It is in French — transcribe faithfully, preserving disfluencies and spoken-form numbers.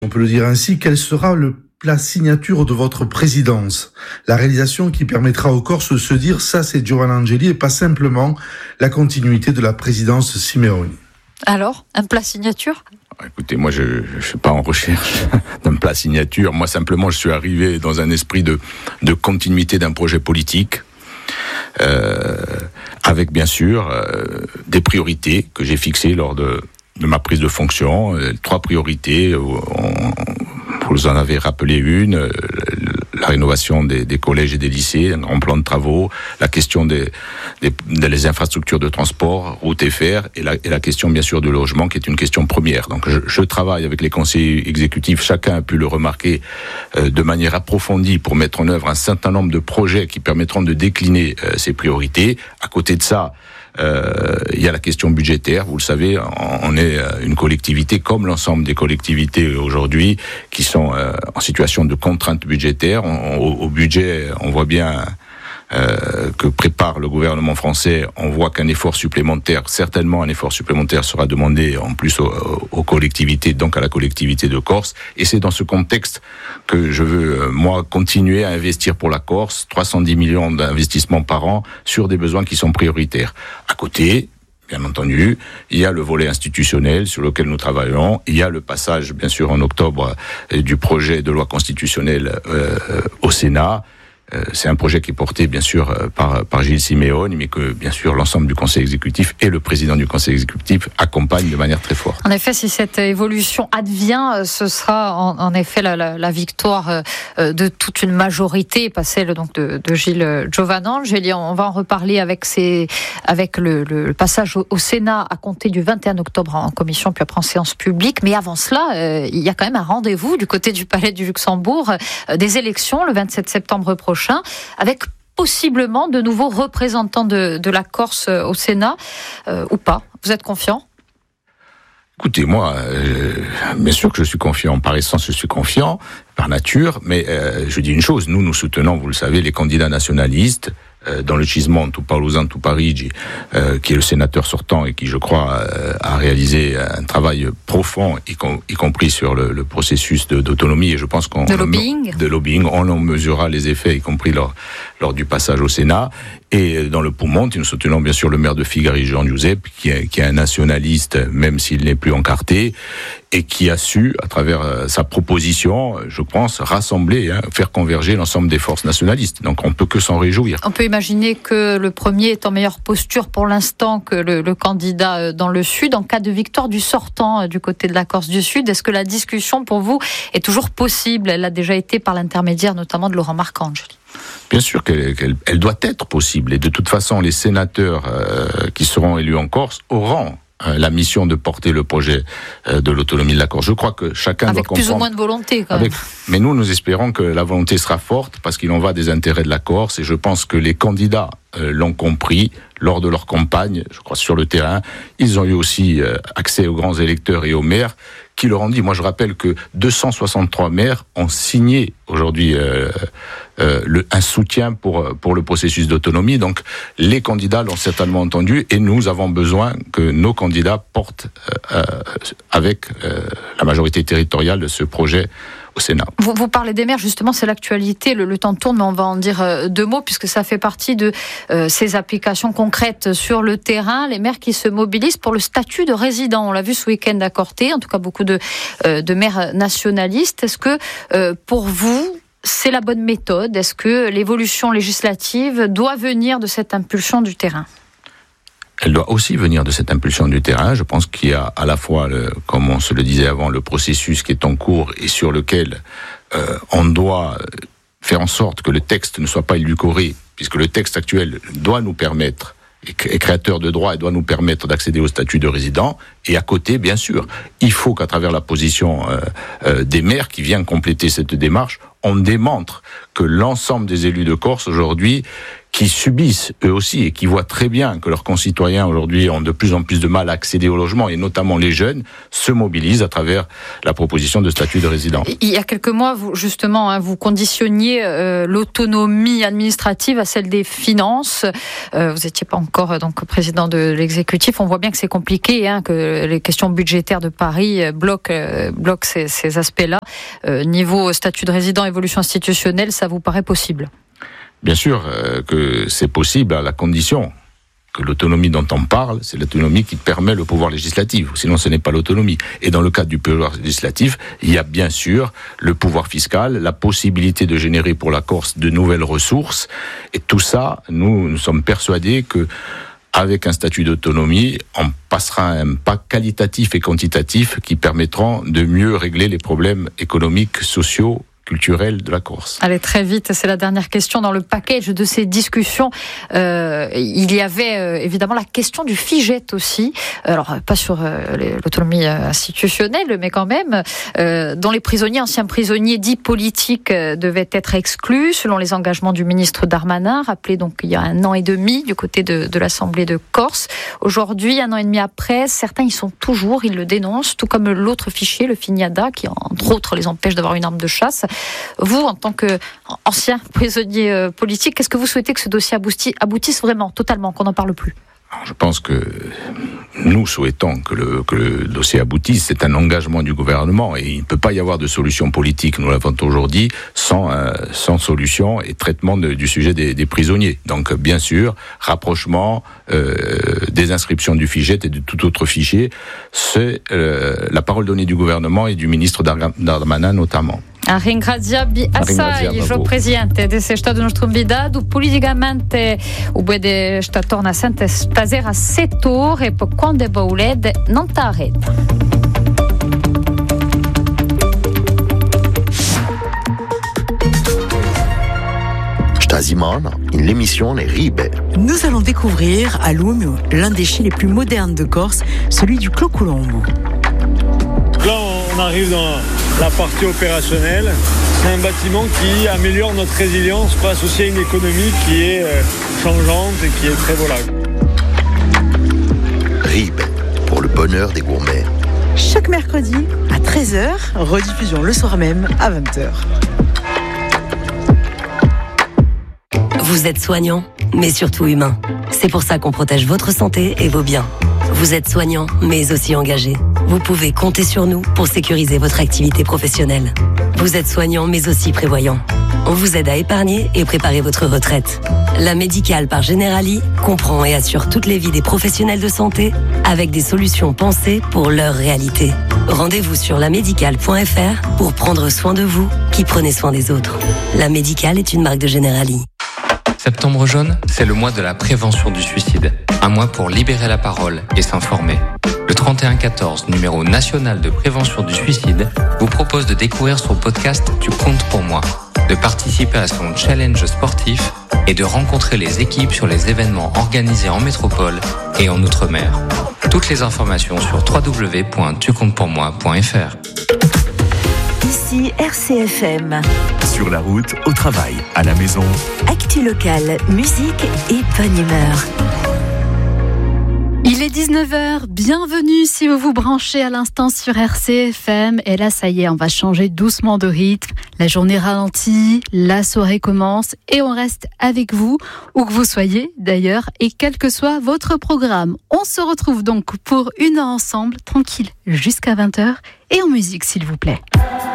On peut le dire ainsi, quel sera le plat signature de votre présidence? La réalisation qui permettra aux Corses de se dire ça c'est Giovanna Angeli et pas simplement la continuité de la présidence Simeoni. Alors, un plat signature? Écoutez, moi je ne suis pas en recherche d'un plat signature. Moi simplement je suis arrivé dans un esprit de, de continuité d'un projet politique. Euh, avec bien sûr euh, des priorités que j'ai fixées lors de, de ma prise de fonction. Euh, trois priorités, on, vous en avez rappelé une, euh, la rénovation des, des collèges et des lycées, un grand plan de travaux, la question des, des, des infrastructures de transport, routes et fer, et la, et la question bien sûr du logement qui est une question première. Donc je, je travaille avec les conseillers exécutifs, chacun a pu le remarquer euh, de manière approfondie pour mettre en œuvre un certain nombre de projets qui permettront de décliner euh, ces priorités. À côté de ça, Euh, il y a la question budgétaire. Vous le savez, on est une collectivité comme l'ensemble des collectivités aujourd'hui qui sont euh, en situation de contrainte budgétaire. On, au, au budget, on voit bien euh, que prépare le gouvernement français. On voit qu'un effort supplémentaire, certainement un effort supplémentaire sera demandé en plus aux, aux collectivités, donc à la collectivité de Corse. Et c'est dans ce contexte que je veux, moi, continuer à investir pour la Corse, trois cent dix millions d'investissements par an sur des besoins qui sont prioritaires. À côté, bien entendu, il y a le volet institutionnel sur lequel nous travaillons. Il y a le passage, bien sûr, en octobre, du projet de loi constitutionnelle euh, au Sénat. C'est un projet qui est porté, bien sûr, par, par Gilles Simeoni, mais que, bien sûr, l'ensemble du Conseil exécutif et le président du Conseil exécutif accompagnent de manière très forte. En effet, si cette évolution advient, ce sera en, en effet la, la, la victoire de toute une majorité, pas celle donc de, de Gilles Giovanna Angeli. On va en reparler avec, ces, avec le, le passage au, au Sénat à compter du vingt et un octobre en commission, puis après en séance publique. Mais avant cela, euh, il y a quand même un rendez-vous du côté du Palais du Luxembourg, euh, des élections le vingt-sept septembre prochain. Avec possiblement de nouveaux représentants de, de la Corse au Sénat, euh, ou pas? Vous êtes confiant? Écoutez, moi, euh, bien sûr que je suis confiant. Par essence, je suis confiant, par nature, mais euh, je dis une chose, nous, nous soutenons, vous le savez, les candidats nationalistes, euh, dans le Cismonto, Paolo Santo Parigi, euh, qui est le sénateur sortant et qui, je crois, euh, a réalisé un travail profond, y, com- y compris sur le, le processus de, d'autonomie, et je pense qu'on... De lobbying. De lobbying, on en mesurera les effets, y compris lors, lors du passage au Sénat. Et dans le Piemonte, nous soutenons bien sûr le maire de Figari, Jean Giuseppe, qui est, qui est un nationaliste, même s'il n'est plus encarté, et qui a su, à travers sa proposition, je pense, rassembler, hein, faire converger l'ensemble des forces nationalistes. Donc on ne peut que s'en réjouir. On peut imaginer que le premier est en meilleure posture pour l'instant que le, le candidat dans le Sud. En cas de victoire du sortant du côté de la Corse du Sud, est-ce que la discussion pour vous est toujours possible? Elle a déjà été par l'intermédiaire notamment de Laurent Marcangeli. Bien sûr qu'elle, qu'elle elle doit être possible. Et de toute façon, les sénateurs euh, qui seront élus en Corse auront euh, la mission de porter le projet euh, de l'autonomie de la Corse. Je crois que chacun Avec doit comprendre... Avec plus ou moins de volonté, quand avec, même. Mais nous, nous espérons que la volonté sera forte parce qu'il en va des intérêts de la Corse. Et je pense que les candidats euh, l'ont compris lors de leur campagne, je crois, sur le terrain. Ils ont eu aussi euh, accès aux grands électeurs et aux maires qui leur ont dit, moi je rappelle que deux cent soixante-trois maires ont signé aujourd'hui euh, euh, le, un soutien pour, pour le processus d'autonomie. Donc les candidats l'ont certainement entendu et nous avons besoin que nos candidats portent euh, avec euh, la majorité territoriale de ce projet au Sénat. Vous, vous parlez des maires, justement, c'est l'actualité, le, le temps tourne, mais on va en dire euh, deux mots, puisque ça fait partie de euh, ces applications concrètes sur le terrain, les maires qui se mobilisent pour le statut de résident. On l'a vu ce week-end à Corté, en tout cas beaucoup de, euh, de maires nationalistes. Est-ce que, euh, pour vous, c'est la bonne méthode? Est-ce que l'évolution législative doit venir de cette impulsion du terrain? Elle doit aussi venir de cette impulsion du terrain. Je pense qu'il y a à la fois, le, comme on se le disait avant, le processus qui est en cours et sur lequel euh, on doit faire en sorte que le texte ne soit pas édulcoré, puisque le texte actuel doit nous permettre, est créateur de droit et doit nous permettre d'accéder au statut de résident. Et à côté, bien sûr, il faut qu'à travers la position euh, euh, des maires qui vient compléter cette démarche, on démontre que l'ensemble des élus de Corse aujourd'hui qui subissent eux aussi et qui voient très bien que leurs concitoyens aujourd'hui ont de plus en plus de mal à accéder au logement, et notamment les jeunes, se mobilisent à travers la proposition de statut de résident. Il y a quelques mois, vous, justement, hein, vous conditionniez euh, l'autonomie administrative à celle des finances. Euh, vous n'étiez pas encore euh, donc président de l'exécutif. On voit bien que c'est compliqué, hein, que les questions budgétaires de Paris euh, bloquent, euh, bloquent ces, ces aspects-là. Euh, niveau statut de résident, évolution institutionnelle, ça vous paraît possible ? Bien sûr euh, que c'est possible à la condition que l'autonomie dont on parle, c'est l'autonomie qui permet le pouvoir législatif. Sinon, ce n'est pas l'autonomie. Et dans le cadre du pouvoir législatif, il y a bien sûr le pouvoir fiscal, la possibilité de générer pour la Corse de nouvelles ressources. Et tout ça, nous, nous sommes persuadés que avec un statut d'autonomie, on passera à un pas qualitatif et quantitatif qui permettront de mieux régler les problèmes économiques, sociaux, culturelle de la Corse. Allez, très vite, c'est la dernière question. Dans le package de ces discussions, euh, il y avait euh, évidemment la question du FIGET aussi. Alors, pas sur euh, l'autonomie institutionnelle, mais quand même, euh, dont les prisonniers, anciens prisonniers dits politiques, euh, devaient être exclus, selon les engagements du ministre Darmanin, rappelé donc il y a un an et demi du côté de, de l'Assemblée de Corse. Aujourd'hui, un an et demi après, certains y sont toujours, ils le dénoncent, tout comme l'autre fichier, le FINIADA, qui entre autres les empêche d'avoir une arme de chasse. Vous, en tant qu'ancien prisonnier euh, politique, qu'est-ce que vous souhaitez que ce dossier aboutisse, aboutisse vraiment, totalement, qu'on n'en parle plus ? Alors, je pense que nous souhaitons que le, que le dossier aboutisse. C'est un engagement du gouvernement et il ne peut pas y avoir de solution politique, nous l'avons toujours dit, sans, euh, sans solution et traitement de, du sujet des, des prisonniers. Donc, bien sûr, rapprochement euh, des inscriptions du FIGET et de tout autre fichier, c'est euh, la parole donnée du gouvernement et du ministre Darmanin notamment. A ringraziarvi assai, jo presidente desse Estado nostro convidado, politicamente o bude sta torna sempre stasera sette ore e quando volete non t'arrête. Stasimana, in l'emissione Ribe. Nous allons découvrir à Lumio l'un des chais les plus modernes de Corse, celui du Clos Colombo. Là, on arrive dans la partie opérationnelle. C'est un bâtiment qui améliore notre résilience face aussi à une économie qui est changeante et qui est très volatile. Ribe, pour le bonheur des gourmets. Chaque mercredi à treize heures, rediffusion le soir même à vingt heures. Vous êtes soignant, mais surtout humain. C'est pour ça qu'on protège votre santé et vos biens. Vous êtes soignant, mais aussi engagé. Vous pouvez compter sur nous pour sécuriser votre activité professionnelle. Vous êtes soignant, mais aussi prévoyant. On vous aide à épargner et préparer votre retraite. La Médicale par Generali comprend et assure toutes les vies des professionnels de santé avec des solutions pensées pour leur réalité. Rendez-vous sur la médicale point f r pour prendre soin de vous qui prenez soin des autres. La Médicale est une marque de Generali. Septembre jaune, c'est le mois de la prévention du suicide. Un mois pour libérer la parole et s'informer. Le trente et un quatorze, numéro national de prévention du suicide, vous propose de découvrir son podcast Tu comptes pour moi, de participer à son challenge sportif et de rencontrer les équipes sur les événements organisés en métropole et en Outre-mer. Toutes les informations sur w w w point tu comptes pour moi point f r. Ici R C F M. Sur la route, au travail, à la maison. Actu locale, musique et bonne humeur. Il est dix-neuf heures, bienvenue si vous vous branchez à l'instant sur R C F M. Et là, ça y est, on va changer doucement de rythme. La journée ralentit, la soirée commence et on reste avec vous, où que vous soyez d'ailleurs, et quel que soit votre programme. On se retrouve donc pour une heure ensemble, tranquille, jusqu'à vingt heures, et en musique s'il vous plaît.